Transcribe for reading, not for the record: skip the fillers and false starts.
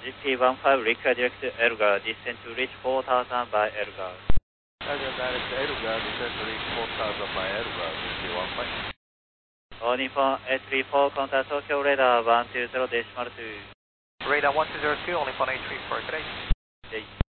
GP15 require direct to Elgar, descend to reach 4000 by Elgar. Roger, direct to Elgar, descend to reach 4000 by Elgar, GP15. All Nippon 834, contact Tokyo radar 120.2. Radar 1202, All Nippon 834, good day. Okay.